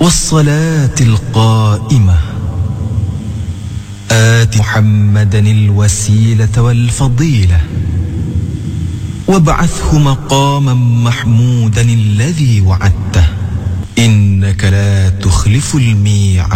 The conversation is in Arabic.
والصلاة القائمة آت محمدا الوسيلة والفضيلة وابعثه مقاما محمودا الذي وعدته إنك لا تخلف الميعاد.